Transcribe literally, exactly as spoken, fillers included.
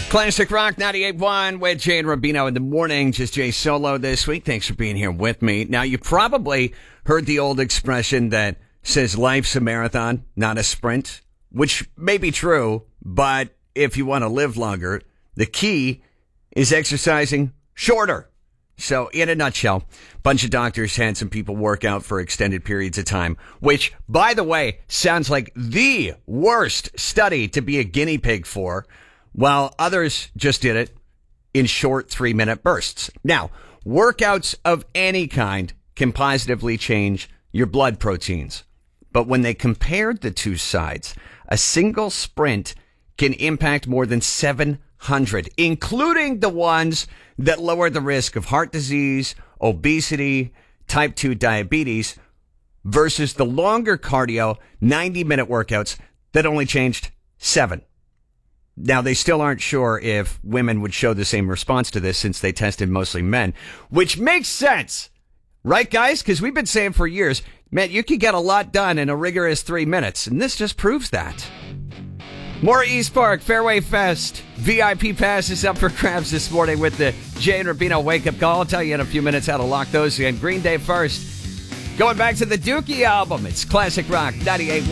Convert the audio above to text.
Classic Rock ninety-eight point one with Jay and Rubino in the morning. Just Jay solo this week. Thanks for being here with me. Now, you probably heard the old expression that says life's a marathon, not a sprint, which may be true, but if you want to live longer, the key is exercising shorter. So, in a nutshell, a bunch of doctors had some people work out for extended periods of time, which, by the way, sounds like the worst study to be a guinea pig for, while others just did it in short three-minute bursts. Now, workouts of any kind can positively change your blood proteins. But when they compared the two sides, a single sprint can impact more than seven hundred, including the ones that lower the risk of heart disease, obesity, type two diabetes, versus the longer cardio ninety-minute workouts that only changed seven. Now, they still aren't sure if women would show the same response to this since they tested mostly men, which makes sense. Right, guys? Because we've been saying for years, man, you can get a lot done in a rigorous three minutes, and this just proves that. More East Park Fairway Fest. V I P passes up for grabs this morning with the Jay and Rubino wake-up call. I'll tell you in a few minutes how to lock those in. Green Day first. Going back to the Dookie album. It's Classic Rock ninety-eight point one.